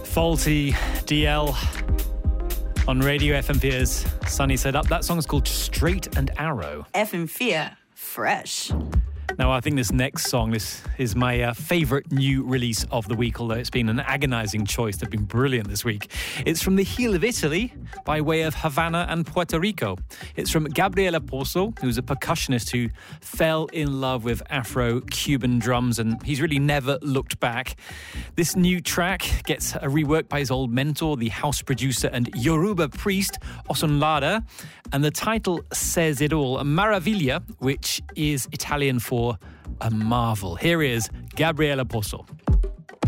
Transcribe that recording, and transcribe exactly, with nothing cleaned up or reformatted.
Faulty, D L on Radio F M V's Sunny Side Up. That song is called Straight and Arrow. F M vier, fresh. Now, I think this next song, this is my uh, favourite new release of the week, although it's been an agonising choice. They've been brilliant this week. It's from the heel of Italy, by way of Havana and Puerto Rico. It's from Gabriele Pozo, who's a percussionist who fell in love with Afro-Cuban drums, and he's really never looked back. This new track gets a rework by his old mentor, the house producer and Yoruba priest, Osonlada, and the title says it all, Maraviglia, which is Italian for a marvel. Here is Gabriele Pozo.